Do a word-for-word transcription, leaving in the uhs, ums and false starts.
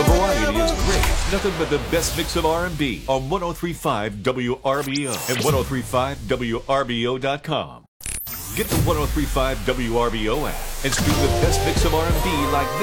The variety is great. Nothing but the best mix of R and B on one oh three point five W R B O and one oh three point five W R B O dot com. Get the one oh three point five W R B O app and stream the best mix of R and B like